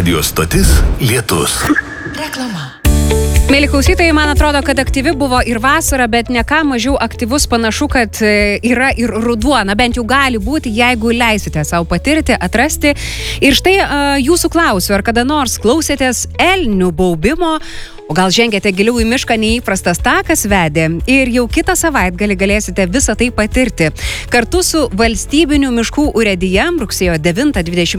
Radijo stotis Lietus. Reklama. Mėly klausytojai, man atrodo, kad aktyvi buvo ir vasara, bet ne ką mažiau aktyvus panašu, kad yra ir ruduo. Na, bent jau gali būti, jeigu leisite savo patirti, atrasti. Ir štai jūsų klausiu, ar kada nors klausėtės elnių baubimo, o gal žengėte giliau į mišką, neįprastas takas vedė ir jau kitą savaitgalį galėsite visą tai patirti. Kartu su valstybinių miškų urėdija rugsėjo 9-20